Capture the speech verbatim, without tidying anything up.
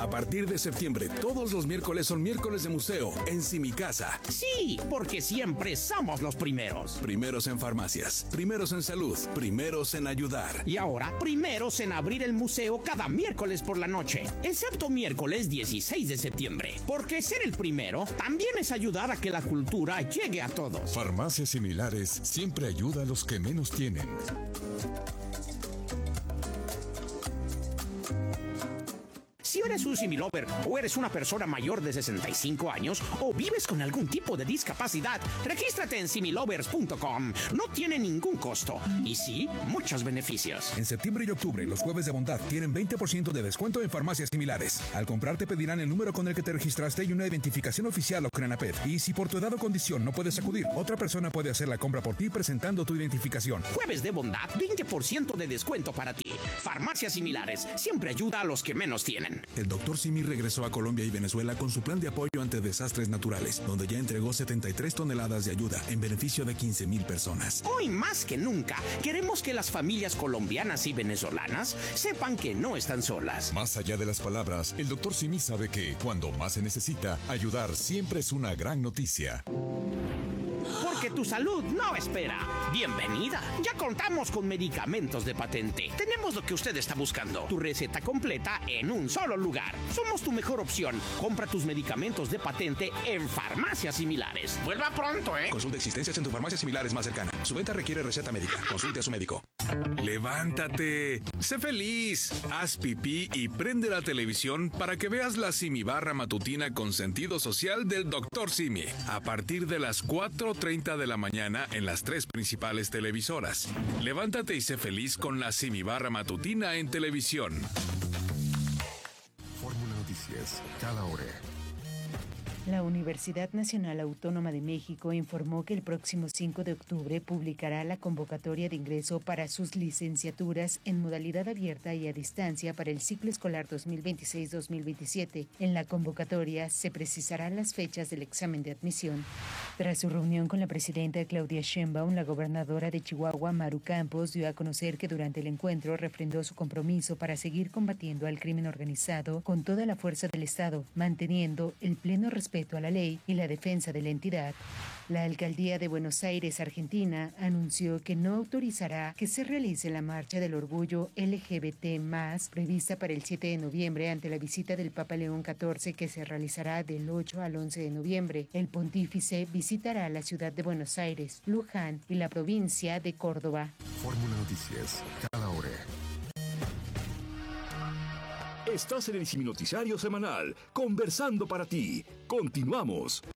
A partir de septiembre, todos los miércoles son miércoles de museo en Simicasa. Sí, porque siempre somos los primeros. Primeros en farmacias, primeros en salud, primeros en ayudar. Y ahora, primeros en abrir el museo cada miércoles por la noche, excepto miércoles dieciséis de septiembre. Porque ser el primero también es ayudar a que la cultura llegue a todos. Farmacias Similares siempre ayuda a los que menos tienen. Si eres un similover o eres una persona mayor de sesenta y cinco años o vives con algún tipo de discapacidad, regístrate en similovers punto com. No tiene ningún costo y sí, muchos beneficios. En septiembre y octubre, los jueves de bondad tienen veinte por ciento de descuento en farmacias similares. Al comprar te pedirán el número con el que te registraste y una identificación oficial o CRENAPED. Y si por tu edad o condición no puedes acudir, otra persona puede hacer la compra por ti presentando tu identificación. Jueves de bondad, veinte por ciento de descuento para ti. Farmacias Similares siempre ayuda a los que menos tienen. El doctor Simi regresó a Colombia y Venezuela con su plan de apoyo ante desastres naturales, donde ya entregó setenta y tres toneladas de ayuda en beneficio de quince mil personas. Hoy más que nunca, queremos que las familias colombianas y venezolanas sepan que no están solas. Más allá de las palabras, el doctor Simi sabe que, cuando más se necesita, ayudar siempre es una gran noticia. Porque tu salud no espera. Bienvenida. Ya contamos con medicamentos de patente. Tenemos lo que usted está buscando. Tu receta completa en un solo lugar. Somos tu mejor opción. Compra tus medicamentos de patente en Farmacias Similares. Vuelva pronto, ¿eh? Consulta existencias en tu farmacia similares más cercana. Su venta requiere receta médica. Consulte a su médico. Levántate. Sé feliz. Haz pipí y prende la televisión para que veas la Simibarra matutina con sentido social del doctor Simi. A partir de las cuatro treinta de la mañana en las tres principales televisoras. Levántate y sé feliz con la Simibarra matutina en televisión. Fórmula Noticias, cada hora. La Universidad Nacional Autónoma de México informó que el próximo cinco de octubre publicará la convocatoria de ingreso para sus licenciaturas en modalidad abierta y a distancia para el ciclo escolar dos mil veintiséis dos mil veintisiete. En la convocatoria se precisarán las fechas del examen de admisión. Tras su reunión con la presidenta Claudia Sheinbaum, la gobernadora de Chihuahua, Maru Campos, dio a conocer que durante el encuentro refrendó su compromiso para seguir combatiendo al crimen organizado con toda la fuerza del Estado, manteniendo el pleno respeto a la ley y la defensa de la entidad. La Alcaldía de Buenos Aires, Argentina, anunció que no autorizará que se realice la Marcha del Orgullo L G B T más, prevista para el siete de noviembre ante la visita del Papa León catorce, que se realizará del ocho al once de noviembre. El pontífice visitará la ciudad de Buenos Aires, Luján y la provincia de Córdoba. Fórmula Noticias, cada hora. Estás en el Simi Noticiario Semanal, conversando para ti. Continuamos.